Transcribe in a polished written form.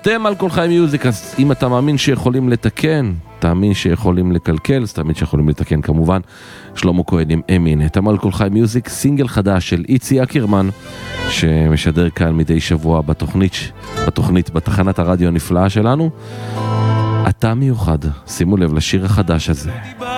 אתם על כל חי מיוזיק, אז אם אתה מאמין שיכולים לתקן, תאמין שיכולים לקלקל, אז תאמין שיכולים לתקן כמובן. שלמה כהן עם אמין, אתם על כל חי מיוזיק, סינגל חדש של איצי אקירמן, שמשדר כאן מדי שבוע בתחנת הרדיו הנפלאה שלנו. אתה מיוחד, שימו לב לשיר החדש הזה.